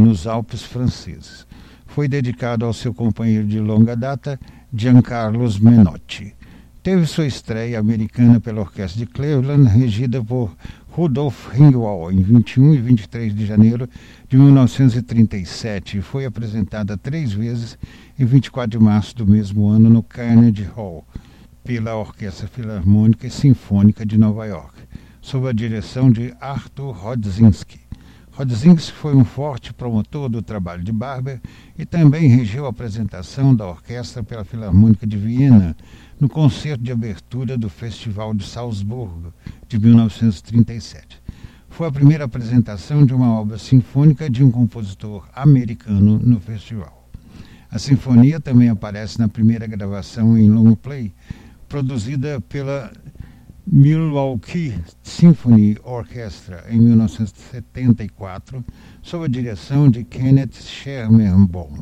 nos Alpes franceses. Foi dedicado ao seu companheiro de longa data, Giancarlo Menotti. Teve sua estreia americana pela Orquestra de Cleveland, regida por Rudolph Ringwald, em 21 e 23 de janeiro de 1937, e foi apresentada 3 vezes em 24 de março do mesmo ano no Carnegie Hall, pela Orquestra Filarmônica e Sinfônica de Nova York, sob a direção de Arthur Rodzinski. Rodzinski foi um forte promotor do trabalho de Barber e também regeu a apresentação da orquestra pela Filarmônica de Viena no concerto de abertura do Festival de Salzburgo de 1937. Foi a primeira apresentação de uma obra sinfônica de um compositor americano no festival. A sinfonia também aparece na primeira gravação em long play, produzida pela Milwaukee Symphony Orchestra em 1974, sob a direção de Kenneth Schermerhorn.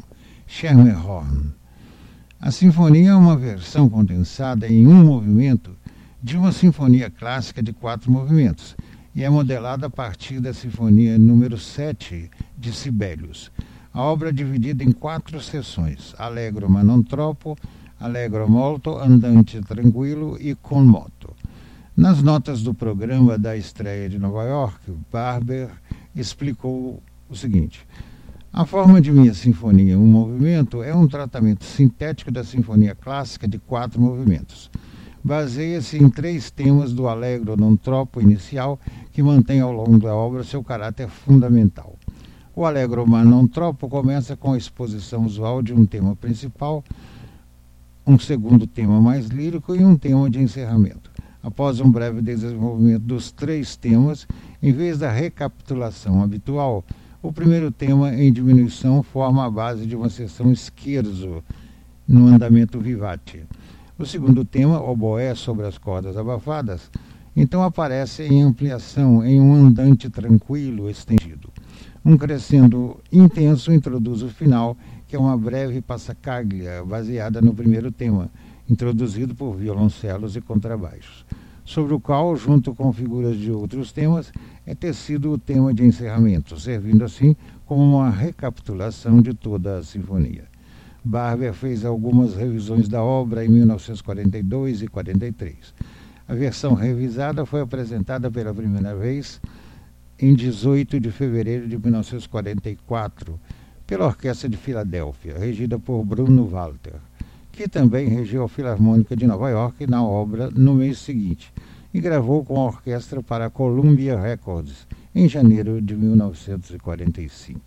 A sinfonia é uma versão condensada em um movimento de uma sinfonia clássica de 4 movimentos e é modelada a partir da sinfonia número 7 de Sibelius. A obra é dividida em 4 seções: Allegro ma non troppo, Allegro molto, Andante tranquillo e con moto. Nas notas do programa da estreia de Nova York, Barber explicou o seguinte: a forma de minha sinfonia em um movimento é um tratamento sintético da sinfonia clássica de 4 movimentos. Baseia-se em 3 temas do Allegro non troppo inicial, que mantém ao longo da obra seu caráter fundamental. O Allegro ma non troppo começa com a exposição usual de um tema principal, um segundo tema mais lírico e um tema de encerramento. Após um breve desenvolvimento dos 3 temas, em vez da recapitulação habitual, o primeiro tema em diminuição forma a base de uma seção scherzo no andamento vivace. O segundo tema, oboé sobre as cordas abafadas, então aparece em ampliação em um andante tranquilo estendido. Um crescendo intenso introduz o final, que é uma breve passacaglia baseada no primeiro tema, introduzido por violoncelos e contrabaixos, sobre o qual, junto com figuras de outros temas, é tecido o tema de encerramento, servindo assim como uma recapitulação de toda a sinfonia. Barber fez algumas revisões da obra em 1942 e 43. A versão revisada foi apresentada pela primeira vez em 18 de fevereiro de 1944, pela Orquestra de Filadélfia, regida por Bruno Walter, que também regeu a Filarmônica de Nova York na obra no mês seguinte, e gravou com a orquestra para a Columbia Records em janeiro de 1945.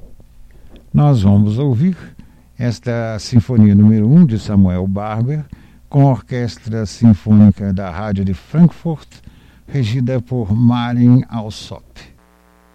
Nós vamos ouvir esta Sinfonia número 1 de Samuel Barber, com a Orquestra Sinfônica da Rádio de Frankfurt, regida por Marin Alsop.